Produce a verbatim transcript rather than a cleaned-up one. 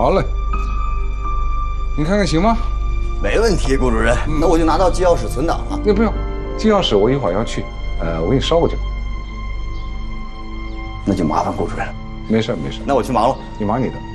好嘞，你看看行吗？ 没问题，顾主任。那我就拿到机钥匙存档了。 那不用，机钥匙我一会儿要去，呃，我给你捎过去。 那就麻烦顾主任。 没事没事， 那我去忙了。 你忙你的。